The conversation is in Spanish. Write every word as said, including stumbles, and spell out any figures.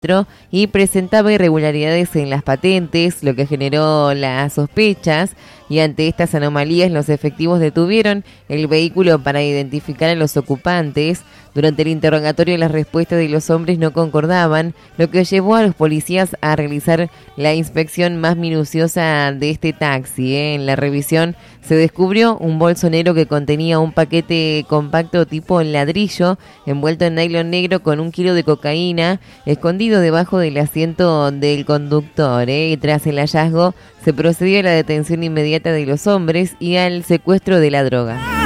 y presentaba irregularidades en las patentes, lo que generó las sospechas, y ante estas anomalías los efectivos detuvieron el vehículo para identificar a los ocupantes. Durante el interrogatorio las respuestas de los hombres no concordaban, lo que llevó a los policías a realizar la inspección más minuciosa de este taxi. ¿eh? En la revisión se descubrió un bolso negro que contenía un paquete compacto tipo ladrillo envuelto en nylon negro con un kilo de cocaína escondido debajo del asiento del conductor. ¿eh? Y tras el hallazgo se procedió a la detención inmediata de los hombres y al secuestro de la droga.